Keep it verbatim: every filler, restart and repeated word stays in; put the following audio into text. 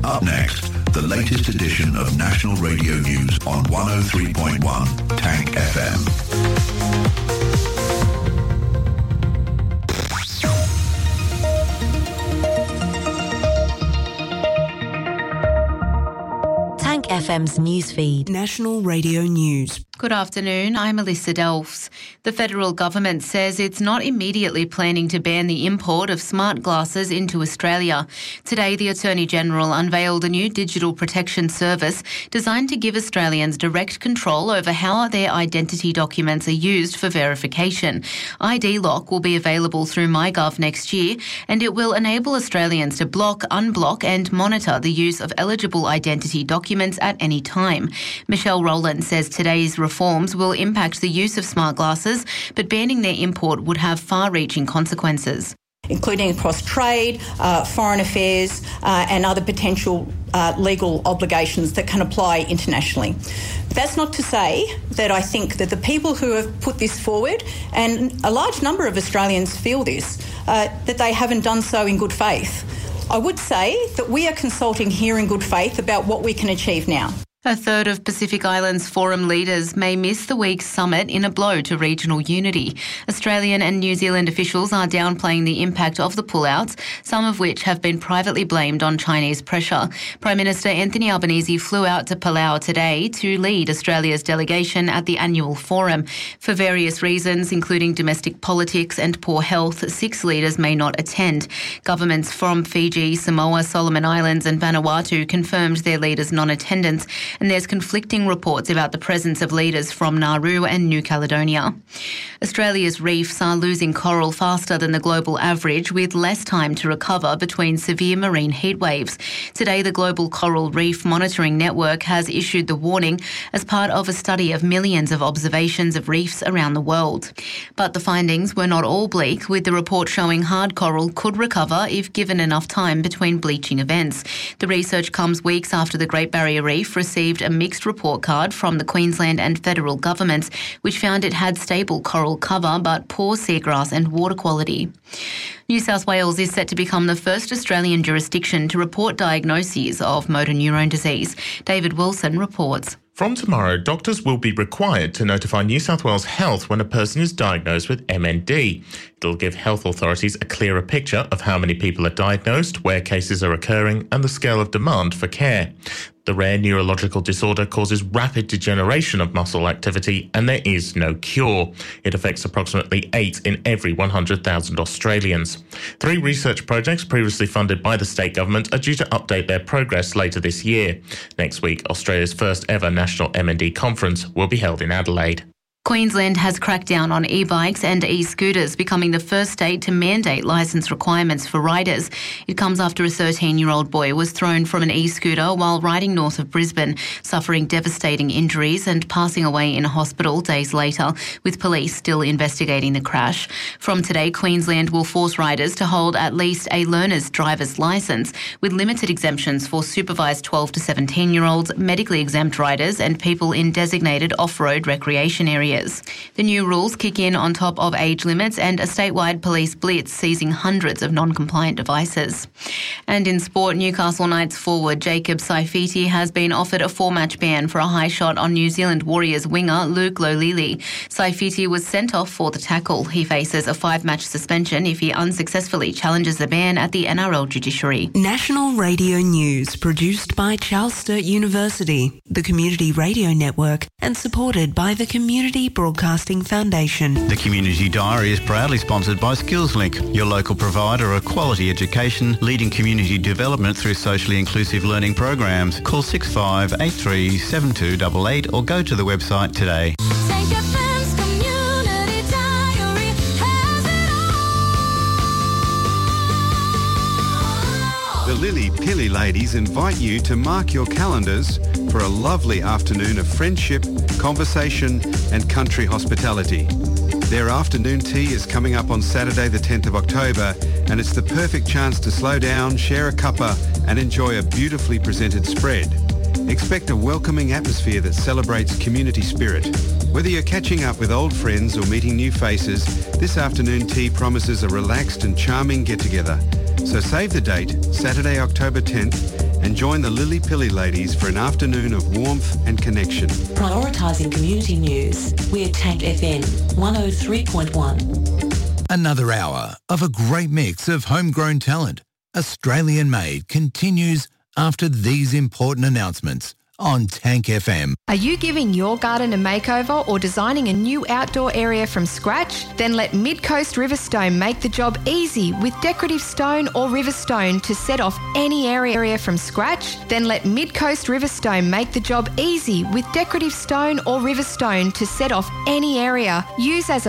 Up next, the latest edition of National Radio News on one oh three point one Tank F M. F M's newsfeed. National Radio News. Good afternoon, I'm Alyssa Delfs. The federal government says it's not immediately planning to ban the import of smart glasses into Australia. Today, the Attorney-General unveiled a new digital protection service designed to give Australians direct control over how their identity documents are used for verification. I D Lock will be available through MyGov next year, and it will enable Australians to block, unblock and monitor the use of eligible identity documents at any time. Michelle Rowland says today's reforms will impact the use of smart glasses, but banning their import would have far-reaching consequences, including across trade, uh, foreign affairs uh, and other potential uh, legal obligations that can apply internationally. That's not to say that I think that the people who have put this forward, and a large number of Australians feel this, uh, that they haven't done so in good faith. I would say that we are consulting here in good faith about what we can achieve now. A third of Pacific Islands Forum leaders may miss the week's summit in a blow to regional unity. Australian and New Zealand officials are downplaying the impact of the pullouts, some of which have been privately blamed on Chinese pressure. Prime Minister Anthony Albanese flew out to Palau today to lead Australia's delegation at the annual forum. For various reasons, including domestic politics and poor health, six leaders may not attend. Governments from Fiji, Samoa, Solomon Islands and Vanuatu confirmed their leaders' non-attendance, and there's conflicting reports about the presence of leaders from Nauru and New Caledonia. Australia's reefs are losing coral faster than the global average, with less time to recover between severe marine heat waves. Today, the Global Coral Reef Monitoring Network has issued the warning as part of a study of millions of observations of reefs around the world. But the findings were not all bleak, with the report showing hard coral could recover if given enough time between bleaching events. The research comes weeks after the Great Barrier Reef received a mixed report card from the Queensland and federal governments, which found it had stable coral cover but poor seagrass and water quality. New South Wales is set to become the first Australian jurisdiction to report diagnoses of motor neurone disease. David Wilson reports. From tomorrow, doctors will be required to notify New South Wales Health when a person is diagnosed with M N D. It'll give health authorities a clearer picture of how many people are diagnosed, where cases are occurring, and the scale of demand for care. The rare neurological disorder causes rapid degeneration of muscle activity, and there is no cure. It affects approximately eight in every one hundred thousand Australians. Three research projects previously funded by the state government are due to update their progress later this year. Next week, Australia's first ever National M N D Conference will be held in Adelaide. Queensland has cracked down on e-bikes and e-scooters, becoming the first state to mandate licence requirements for riders. It comes after a thirteen-year-old boy was thrown from an e-scooter while riding north of Brisbane, suffering devastating injuries and passing away in a hospital days later, with police still investigating the crash. From today, Queensland will force riders to hold at least a learner's driver's licence, with limited exemptions for supervised twelve to seventeen-year-olds, medically exempt riders and people in designated off-road recreation areas. The new rules kick in on top of age limits and a statewide police blitz seizing hundreds of non-compliant devices. And in sport, Newcastle Knights forward Jacob Saifiti has been offered a four-match ban for a high shot on New Zealand Warriors winger Luke Lolili. Saifiti was sent off for the tackle. He faces a five-match suspension if he unsuccessfully challenges the ban at the N R L judiciary. National Radio News, produced by Charles Sturt University, the Community Radio Network, and supported by the Community Broadcasting Foundation. The Community Diary is proudly sponsored by SkillsLink, your local provider of quality education, leading community development through socially inclusive learning programs. Call six five eight three seven two eight eight or go to the website today. The Lily Pilly ladies invite you to mark your calendars for a lovely afternoon of friendship, conversation and country hospitality. Their afternoon tea is coming up on Saturday the tenth of October, and it's the perfect chance to slow down, share a cuppa and enjoy a beautifully presented spread. Expect a welcoming atmosphere that celebrates community spirit. Whether you're catching up with old friends or meeting new faces, this afternoon tea promises a relaxed and charming get-together. So save the date, Saturday, October tenth, and join the Lily Pilly ladies for an afternoon of warmth and connection. Prioritising community news. We're Tank F M one oh three point one. Another hour of a great mix of homegrown talent, Australian made, continues after these important announcements on Tank F M. Are you giving your garden a makeover or designing a new outdoor area from scratch? Then let Mid-Coast Riverstone make the job easy with decorative stone or Riverstone to set off any area from scratch. Then let Mid-Coast Riverstone make the job easy with decorative stone or Riverstone to set off any area. Use as